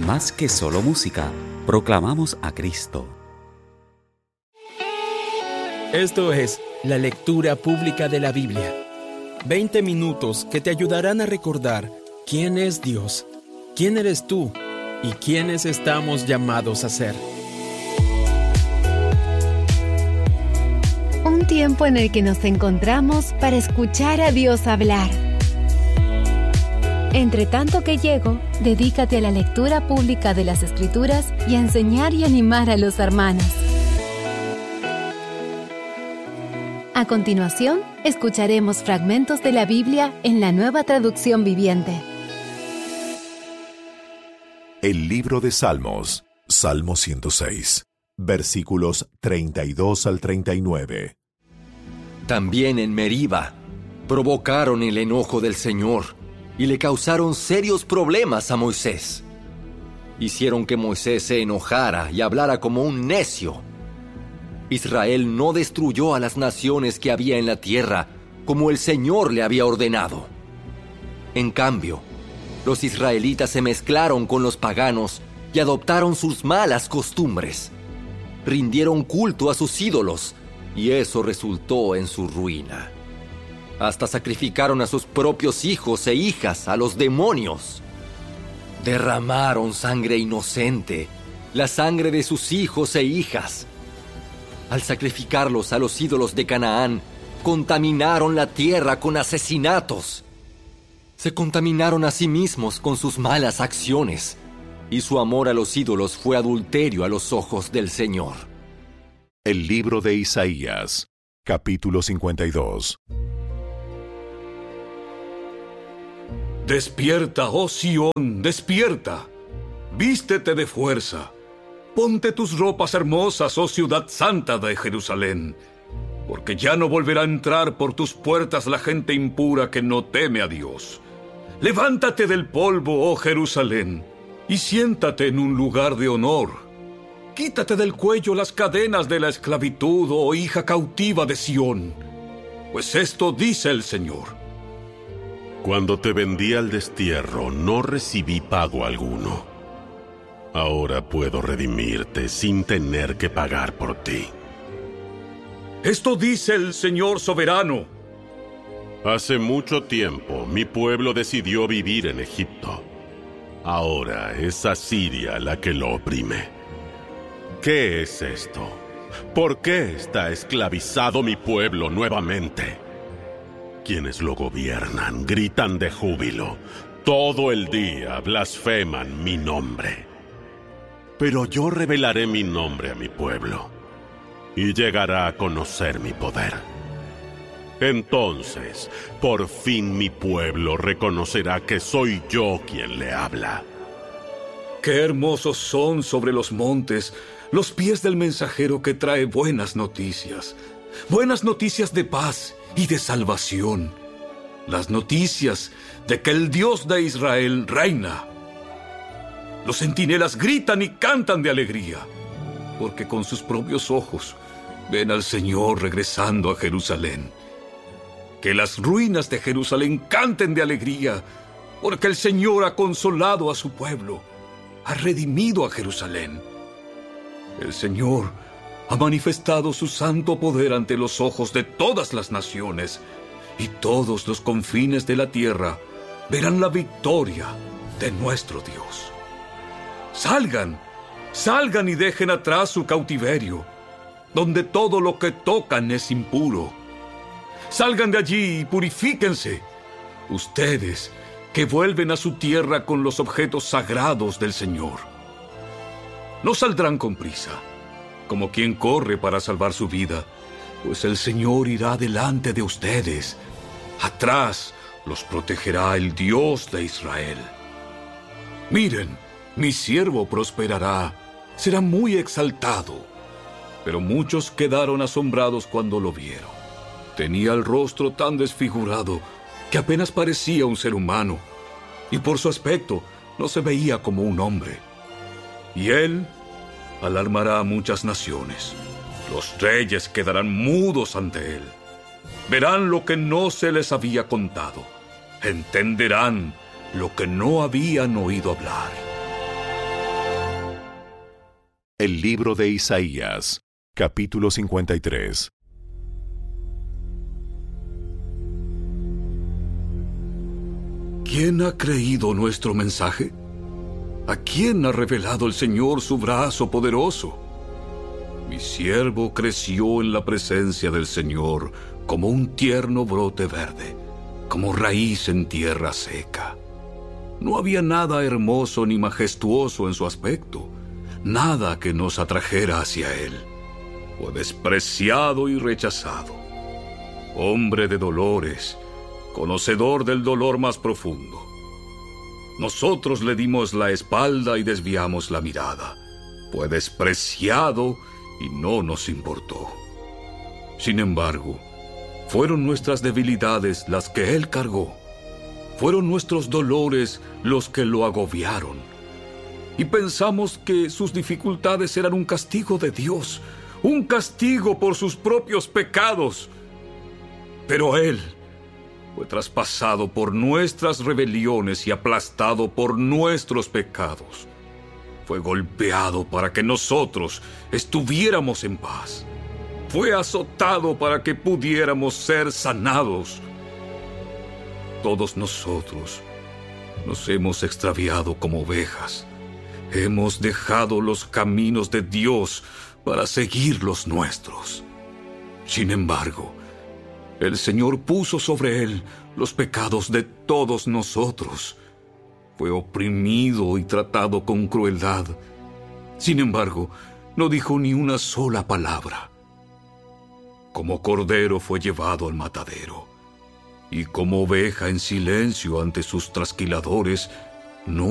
Más que solo música, proclamamos a Cristo. Esto es la lectura pública de la Biblia. 20 minutos que te ayudarán a recordar quién es Dios, quién eres tú y quiénes estamos llamados a ser. Un tiempo en el que nos encontramos para escuchar a Dios hablar. Entre tanto que llego, dedícate a la lectura pública de las Escrituras y a enseñar y animar a los hermanos. A continuación, escucharemos fragmentos de la Biblia en la Nueva Traducción Viviente. El libro de Salmos, Salmo 106, versículos 32 al 39. También en Meriba provocaron el enojo del Señor y le causaron serios problemas a Moisés. Hicieron que Moisés se enojara y hablara como un necio. Israel no destruyó a las naciones que había en la tierra como el Señor le había ordenado. En cambio, los israelitas se mezclaron con los paganos y adoptaron sus malas costumbres. Rindieron culto a sus ídolos y eso resultó en su ruina. Hasta sacrificaron a sus propios hijos e hijas a los demonios. Derramaron sangre inocente, la sangre de sus hijos e hijas. Al sacrificarlos a los ídolos de Canaán, contaminaron la tierra con asesinatos. Se contaminaron a sí mismos con sus malas acciones, y su amor a los ídolos fue adulterio a los ojos del Señor. El libro de Isaías, capítulo 52. Despierta, oh Sión, despierta. Vístete de fuerza. Ponte tus ropas hermosas, oh ciudad santa de Jerusalén, porque ya no volverá a entrar por tus puertas la gente impura que no teme a Dios. Levántate del polvo, oh Jerusalén, y siéntate en un lugar de honor. Quítate del cuello las cadenas de la esclavitud, oh hija cautiva de Sión, pues esto dice el Señor. Cuando te vendí al destierro, no recibí pago alguno. Ahora puedo redimirte sin tener que pagar por ti. Esto dice el Señor soberano. Hace mucho tiempo, mi pueblo decidió vivir en Egipto. Ahora es Asiria la que lo oprime. ¿Qué es esto? ¿Por qué está esclavizado mi pueblo nuevamente? Quienes lo gobiernan gritan de júbilo. Todo el día blasfeman mi nombre. Pero yo revelaré mi nombre a mi pueblo, y llegará a conocer mi poder. Entonces, por fin mi pueblo reconocerá que soy yo quien le habla. Qué hermosos son sobre los montes los pies del mensajero que trae buenas noticias de paz y de salvación, las noticias de que el Dios de Israel reina. Los centinelas gritan y cantan de alegría, porque con sus propios ojos ven al Señor regresando a Jerusalén. Que las ruinas de Jerusalén canten de alegría, porque el Señor ha consolado a su pueblo, ha redimido a Jerusalén. El Señor ha manifestado su santo poder ante los ojos de todas las naciones, y todos los confines de la tierra verán la victoria de nuestro Dios. Salgan y dejen atrás su cautiverio, donde todo lo que tocan es impuro. Salgan de allí y purifíquense, ustedes que vuelven a su tierra con los objetos sagrados del Señor. No saldrán con prisa, como quien corre para salvar su vida, pues el Señor irá delante de ustedes. Atrás los protegerá el Dios de Israel. Miren, mi siervo prosperará, será muy exaltado. Pero muchos quedaron asombrados cuando lo vieron. Tenía el rostro tan desfigurado que apenas parecía un ser humano, y por su aspecto no se veía como un hombre. Y él alarmará a muchas naciones. Los reyes quedarán mudos ante él. Verán lo que no se les había contado. Entenderán lo que no habían oído hablar. El libro de Isaías, capítulo 53. ¿Quién ha creído nuestro mensaje? ¿A quién ha revelado el Señor su brazo poderoso? Mi siervo creció en la presencia del Señor como un tierno brote verde, como raíz en tierra seca. No había nada hermoso ni majestuoso en su aspecto, nada que nos atrajera hacia él. Fue despreciado y rechazado, hombre de dolores, conocedor del dolor más profundo. Nosotros le dimos la espalda y desviamos la mirada. Fue despreciado y no nos importó. Sin embargo, fueron nuestras debilidades las que él cargó. Fueron nuestros dolores los que lo agobiaron. Y pensamos que sus dificultades eran un castigo de Dios, un castigo por sus propios pecados. Pero él fue traspasado por nuestras rebeliones y aplastado por nuestros pecados. Fue golpeado para que nosotros estuviéramos en paz. Fue azotado para que pudiéramos ser sanados. Todos nosotros nos hemos extraviado como ovejas. Hemos dejado los caminos de Dios para seguir los nuestros. Sin embargo, el Señor puso sobre él los pecados de todos nosotros. Fue oprimido y tratado con crueldad. Sin embargo, no dijo ni una sola palabra. Como cordero fue llevado al matadero, y como oveja en silencio ante sus trasquiladores, no